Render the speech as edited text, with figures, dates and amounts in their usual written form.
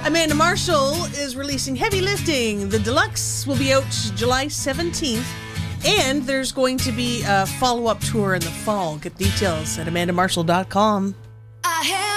Amanda Marshall is releasing Heavy Lifting. The deluxe will be out July 17th. And there's going to be a follow-up tour in the fall. Get details at amandamarshall.com.